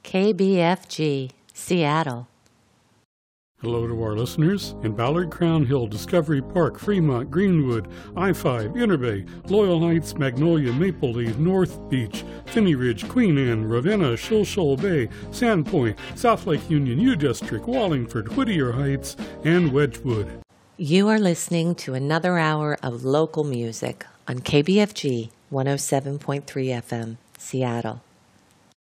KBFG, Seattle. Hello to our listeners in Ballard, Crown Hill, Discovery Park, Fremont, Greenwood, I-5, Interbay, Loyal Heights, Magnolia, Maple Leaf, North Beach, Finney Ridge, Queen Anne, Ravenna, Shoal Bay, Sandpoint, South Lake Union, U District, Wallingford, Whittier Heights, and Wedgwood. You are listening to another hour of local music on KBFG 107.3 FM, Seattle.